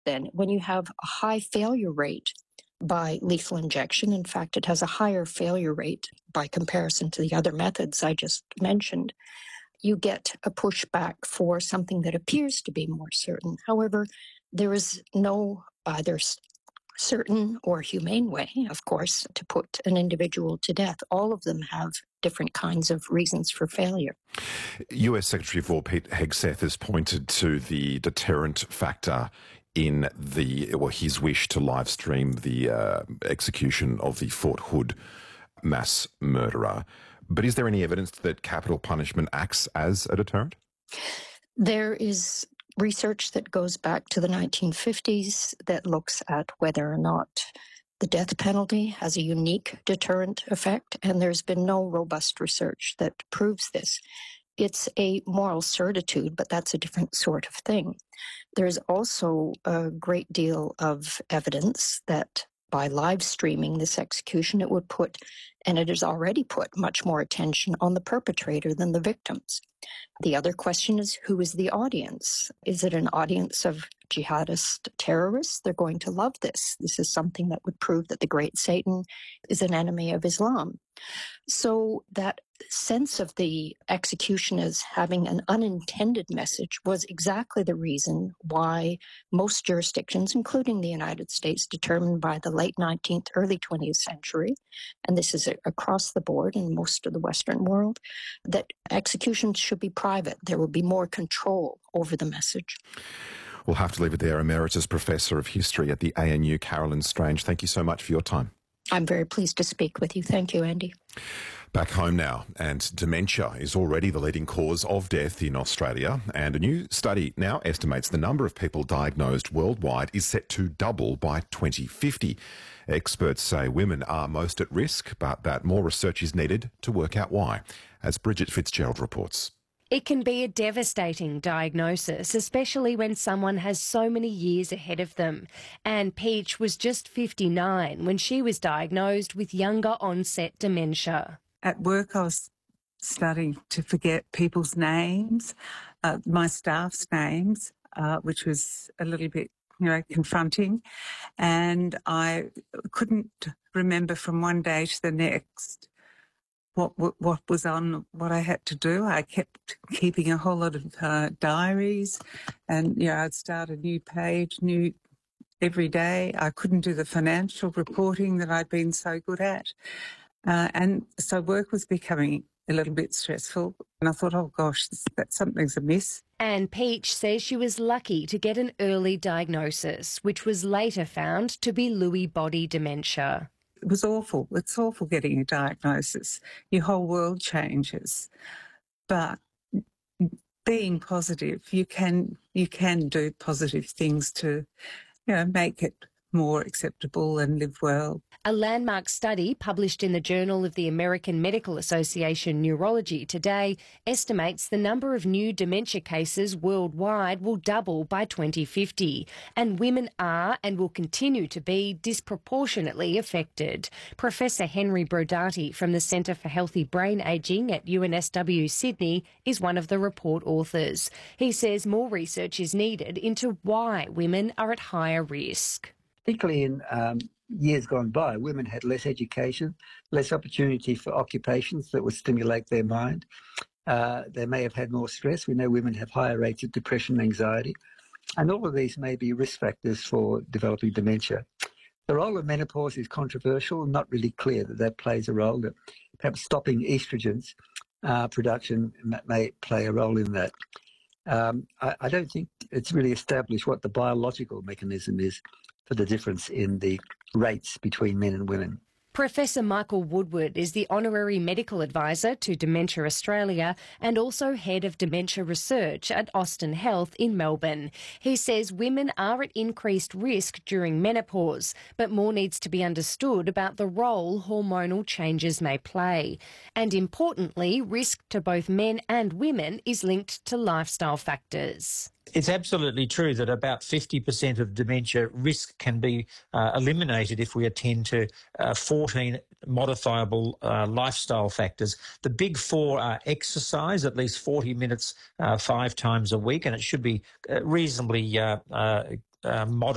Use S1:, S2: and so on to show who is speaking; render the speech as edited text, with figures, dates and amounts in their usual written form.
S1: then when you have a high failure rate by lethal injection. In fact, it has a higher failure rate by comparison to the other methods I just mentioned. You get a pushback for something that appears to be more certain. However, there is no either certain or humane way, of course, to put an individual to death. All of them have different kinds of reasons for failure.
S2: US Secretary of War Pete Hegseth has pointed to the deterrent factor in his wish to live stream the execution of the Fort Hood mass murderer. But is there any evidence that capital punishment acts as a deterrent?
S1: There is research that goes back to the 1950s that looks at whether or not the death penalty has a unique deterrent effect, and there's been no robust research that proves this. It's a moral certitude, but that's a different sort of thing. There's also a great deal of evidence that by live streaming this execution, it would put, and it has already put, much more attention on the perpetrator than the victims. The other question is, who is the audience? Is it an audience of jihadist terrorists? They're going to love this. This is something that would prove that the great Satan is an enemy of Islam. So that sense of the execution as having an unintended message was exactly the reason why most jurisdictions, including the United States, determined by the late 19th, early 20th century, and this is across the board in most of the Western world, that executions should be private. There will be more control over the message.
S2: We'll have to leave it there. Emeritus Professor of History at the ANU, Carolyn Strange, thank you so much for your time.
S1: I'm very pleased to speak with you. Thank you, Andy.
S2: Back home now, and dementia is already the leading cause of death in Australia, and a new study now estimates the number of people diagnosed worldwide is set to double by 2050. Experts say women are most at risk, but that more research is needed to work out why, as Bridget Fitzgerald reports.
S3: It can be a devastating diagnosis, especially when someone has so many years ahead of them. Anne Peach was just 59 when she was diagnosed with younger onset dementia.
S4: At work, I was starting to forget people's names, my staff's names, which was a little bit, confronting. And I couldn't remember from one day to the next what was on, what I had to do. I kept keeping a whole lot of diaries, and I'd start a new page, every day. I couldn't do the financial reporting that I'd been so good at, and so work was becoming a little bit stressful. And I thought, oh gosh, that something's amiss.
S3: Anne Peach says she was lucky to get an early diagnosis, which was later found to be Lewy body dementia.
S4: It was awful. It's awful getting a diagnosis. Your whole world changes. But being positive, you can do positive things to, make it more acceptable and live well.
S3: A landmark study published in the Journal of the American Medical Association Neurology today estimates the number of new dementia cases worldwide will double by 2050, and women are and will continue to be disproportionately affected. Professor Henry Brodati from the Centre for Healthy Brain Ageing at UNSW Sydney is one of the report authors. He says more research is needed into why women are at higher risk.
S5: Particularly in years gone by, women had less education, less opportunity for occupations that would stimulate their mind. They may have had more stress. We know women have higher rates of depression and anxiety. And all of these may be risk factors for developing dementia. The role of menopause is controversial and not really clear that plays a role. That perhaps stopping estrogens production may play a role in that. I don't think it's really established what the biological mechanism is for the difference in the rates between men and women.
S3: Professor Michael Woodward is the Honorary Medical Advisor to Dementia Australia and also Head of Dementia Research at Austin Health in Melbourne. He says women are at increased risk during menopause, but more needs to be understood about the role hormonal changes may play. And importantly, risk to both men and women is linked to lifestyle factors.
S6: It's absolutely true that about 50% of dementia risk can be eliminated if we attend to 14 modifiable lifestyle factors. The big four are exercise, at least 40 minutes 5 times a week, and it should be reasonably moderate.